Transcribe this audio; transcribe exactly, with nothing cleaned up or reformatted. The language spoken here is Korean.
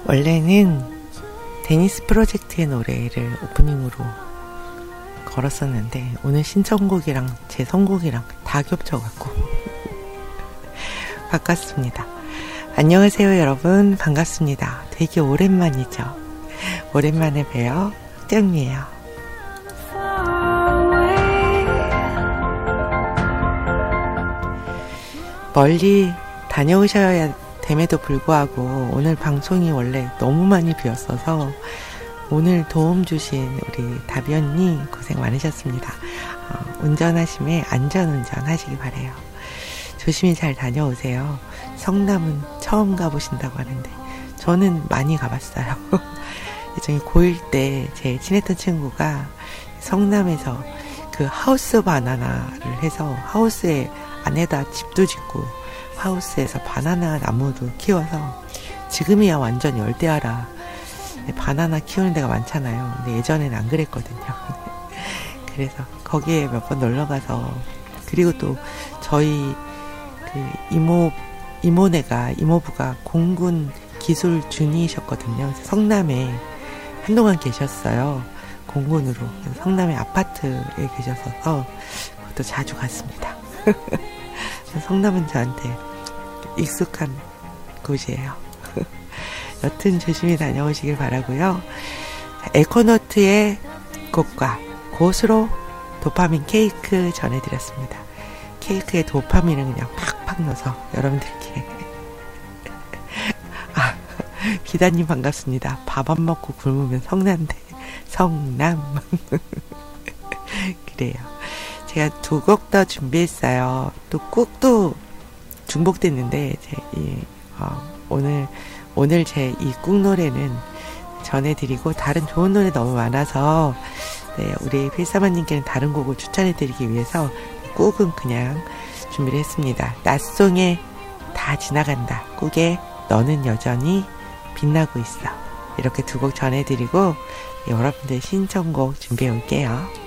원래는 데니스 프로젝트의 노래를 오프닝으로 걸었었는데 오늘 신청곡이랑 제 선곡이랑 다 겹쳐갖고 바꿨습니다. 안녕하세요 여러분, 반갑습니다. 되게 오랜만이죠. 오랜만에 뵈요. 흑정미예요. 멀리 다녀오셔야 됨에도 불구하고 오늘 방송이 원래 너무 많이 비었어서 오늘 도움 주신 우리 다비 언니 고생 많으셨습니다. 어, 운전하심에 안전운전 하시기 바래요. 조심히 잘 다녀오세요. 성남은 처음 가보신다고 하는데 저는 많이 가봤어요. 예전에 고일 때 제 친했던 친구가 성남에서 그 하우스 바나나를 해서 하우스에 안에다 집도 짓고 하우스에서 바나나 나무도 키워서 지금이야 완전 열대야라 바나나 키우는 데가 많잖아요. 근데 예전에는 안 그랬거든요. 그래서 거기에 몇 번 놀러가서, 그리고 또 저희 그 이모 이모네가 이모부가 공군 기술 준이셨거든요. 성남에 한동안 계셨어요. 공군으로. 성남의 아파트에 계셨어서 그것도 자주 갔습니다. 성남은 저한테 익숙한 곳이에요. 여튼 조심히 다녀오시길 바라고요. 에코노트의 곡과 곳으로 도파민 케이크 전해드렸습니다. 케이크에 도파민을 그냥 팍팍 넣어서 여러분들께 아, 기다님 반갑습니다. 밥 안 먹고 굶으면 성난데 성남 그래요. 제가 두 곡 더 준비했어요. 또 꾹도 중복됐는데 제 이, 어, 오늘 오늘 제 이 꾹 노래는 전해드리고 다른 좋은 노래 너무 많아서 네, 우리 필사마님께는 다른 곡을 추천해드리기 위해서 꾹은 그냥 준비를 했습니다. 낯송에 다 지나간다. 꾹에 너는 여전히 빛나고 있어. 이렇게 두 곡 전해드리고 여러분들 신청곡 준비해 올게요.